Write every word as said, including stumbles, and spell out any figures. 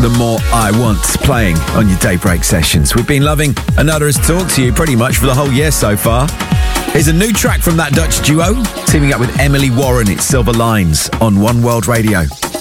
the more I want playing on your Daybreak sessions. We've been loving Another Has Talked to You pretty much for the whole year so far. Here's a new track from that Dutch duo, teaming up with Emily Warren. It's Silver Lines on One World Radio.